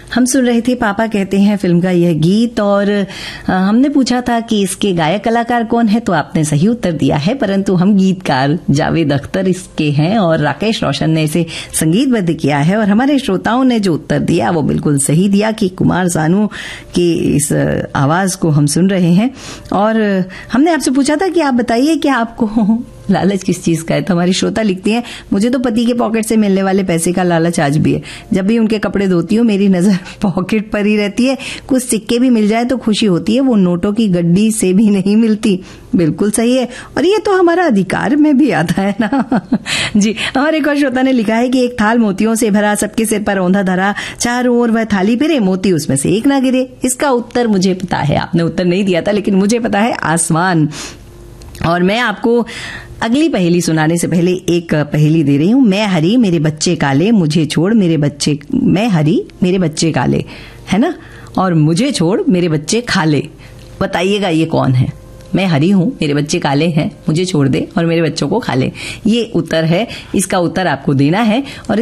हम सुन रहे थे पापा कहते हैं फिल्म का यह गीत, और हमने पूछा था कि इसके गायक कलाकार कौन है, तो आपने सही उत्तर दिया है, परंतु हम गीतकार जावेद अख्तर इसके हैं और राकेश रोशन ने इसे संगीतबद्ध किया है। और हमारे श्रोताओं ने जो उत्तर दिया वो बिल्कुल सही दिया कि कुमार सानू की इस आवाज को हम सुन रहे हैं। और हमने आपसे पूछा था कि आप बताइए कि आपको लालच किस चीज का है, तो हमारी श्रोता लिखती है, मुझे तो पति के पॉकेट से मिलने वाले पैसे का लालच आज भी है। जब भी उनके कपड़े धोती हूँ मेरी नजर पॉकेट पर ही रहती है, कुछ सिक्के भी मिल जाए तो खुशी होती है, वो नोटों की गड्डी से भी नहीं मिलती। बिल्कुल सही है, और ये तो हमारा अधिकार में भी आता है ना। जी, हमारे एक और श्रोता ने लिखा है कि एक थाल मोतियों से भरा, सबके सिर पर औंधा धरा, चारों ओर वह थाली फिरे, मोती उसमें से एक ना गिरे। इसका उत्तर मुझे पता है, आपने उत्तर नहीं दिया था लेकिन मुझे पता है, आसमान। और मैं आपको अगली पहेली सुनाने से पहले एक पहेली दे रही हूं। मैं हरी मेरे बच्चे काले, मुझे छोड़ मेरे बच्चे, मैं हरी मेरे बच्चे काले, है ना, और मुझे छोड़ मेरे बच्चे खाले। बताइएगा ये कौन है? मैं हरी हूं, मेरे बच्चे काले हैं, मुझे छोड़ दे और मेरे बच्चों को खा ले। ये उत्तर है, इसका उत्तर आपको देना है। और